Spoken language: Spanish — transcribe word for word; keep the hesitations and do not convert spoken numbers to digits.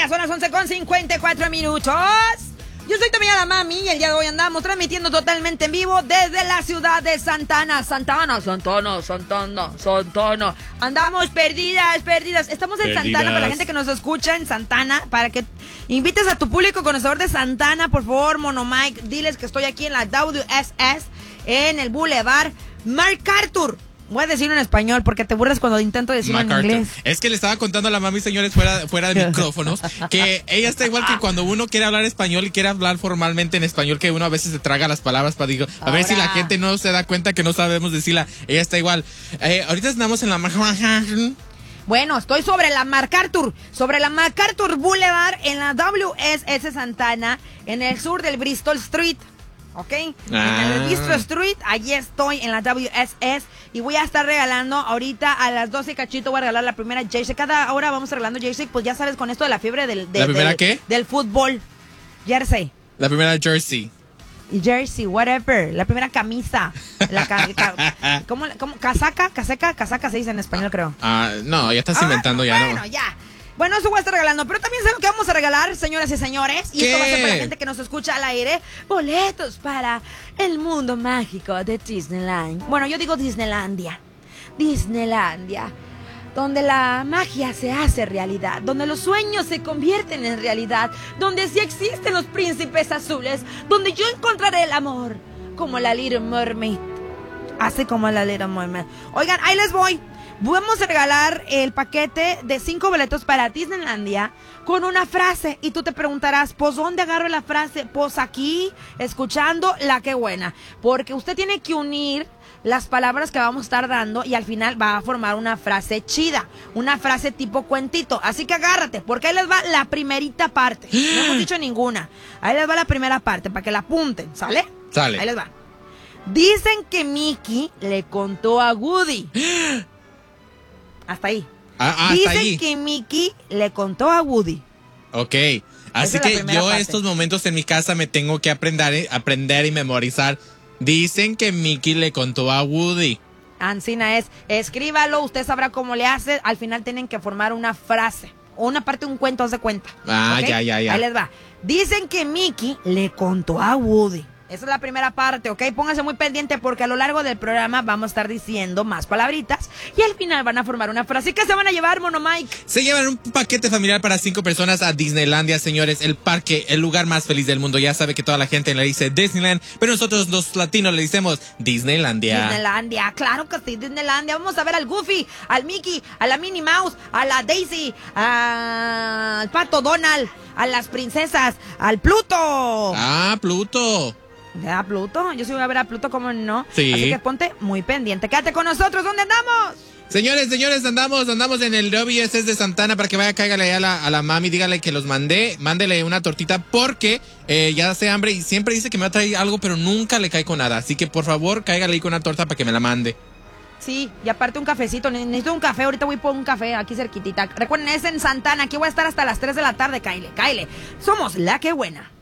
ya son las once con cincuenta y cuatro minutos. Yo soy también la mami y el día de hoy andamos transmitiendo totalmente en vivo desde la ciudad de Santana. Santana, Santana, Santana, Santana. Andamos perdidas, perdidas. Estamos en perdidas. Santana, para la gente que nos escucha en Santana, para que invites a tu público conocedor de Santana, por favor, Mono Mike, diles que estoy aquí en la W S S, en el Boulevard MacArthur. Voy a decirlo en español porque te burlas cuando intento decirlo en inglés. Es que le estaba contando a la mami, señores, fuera, fuera de micrófonos, que ella está igual que cuando uno quiere hablar español y quiere hablar formalmente en español, que uno a veces se traga las palabras para digo, a Ahora. ver si la gente no se da cuenta que no sabemos decirla. Ella está igual. Eh, ahorita estamos en la... Bueno, estoy sobre la MacArthur, sobre la MacArthur Boulevard, en la W S S Santana, en el sur del Bristol Street. ¿Ok? Ah. En el Bristol Street, allí estoy en la W S S y voy a estar regalando ahorita a las doce cachito, voy a regalar la primera jersey. Cada hora vamos regalando jersey, pues ya sabes, con esto de la fiebre del, de, ¿La primera del, qué? del fútbol. Jersey. La primera jersey. Jersey, whatever. La primera camisa. La ca, ca, ¿cómo, cómo? ¿Casaca? ¿Casaca? Casaca se dice en español, creo. Ah, no, ya estás inventando, ah, ya bueno, no. Bueno, ya. Bueno, eso voy a estar regalando, pero también saben que vamos a regalar, señoras y señores, y ¿Qué? esto va a ser para la gente que nos escucha al aire, boletos para el mundo mágico de Disneyland. Bueno, yo digo Disneylandia, Disneylandia, donde la magia se hace realidad, donde los sueños se convierten en realidad, donde sí existen los príncipes azules, donde yo encontraré el amor, como la Little Mermaid, así como la Little Mermaid. Oigan, ahí les voy. Vamos a regalar el paquete de cinco boletos para Disneylandia con una frase. Y tú te preguntarás, pues, ¿dónde agarro la frase? Pues aquí, escuchando La Qué Buena. Porque usted tiene que unir las palabras que vamos a estar dando y al final va a formar una frase chida. Una frase tipo cuentito. Así que agárrate, porque ahí les va la primerita parte. No hemos dicho ninguna. Ahí les va la primera parte, para que la apunten, ¿sale? Sale. Ahí les va. Dicen que Mickey le contó a Woody... Hasta ahí. Ah, ah, Dicen hasta ahí. que Mickey le contó a Woody. Ok. Así que yo parte. estos momentos en mi casa me tengo que aprender, aprender y memorizar. Dicen que Mickey le contó a Woody. Ancina es, escríbalo, usted sabrá cómo le hace. Al final tienen que formar una frase. O una parte de un cuento, haz de cuenta. Ah, ¿okay? ya, ya, ya. Ahí les va. Dicen que Mickey le contó a Woody. Esa es la primera parte, ¿ok? Pónganse muy pendiente porque a lo largo del programa vamos a estar diciendo más palabritas y al final van a formar una frase. ¿Qué se van a llevar, Mono Mike? Se llevan un paquete familiar para cinco personas a Disneylandia, señores. El parque, el lugar más feliz del mundo. Ya sabe que toda la gente le dice Disneyland, pero nosotros los latinos le decimos Disneylandia. Disneylandia, claro que sí, Disneylandia. Vamos a ver al Goofy, al Mickey, a la Minnie Mouse, a la Daisy, a... al Pato Donald, a las princesas, al Pluto. Ah, Pluto. ¿A Pluto? Yo sí voy a ver a Pluto, ¿cómo no? Sí. Así que ponte muy pendiente. Quédate con nosotros. ¿Dónde andamos? Señores, señores, andamos andamos en el W S S de Santana para que vaya, cáigale a la, a la mami, dígale que los mandé, mándele una tortita porque eh, ya hace hambre y siempre dice que me va a traer algo, pero nunca le cae con nada. Así que, por favor, cáigale ahí con una torta para que me la mande. Sí, y aparte un cafecito, necesito un café, ahorita voy por un café aquí cerquitita. Recuerden, es en Santana, aquí voy a estar hasta las tres de la tarde, cáile, cáile. Somos La Qué Buena.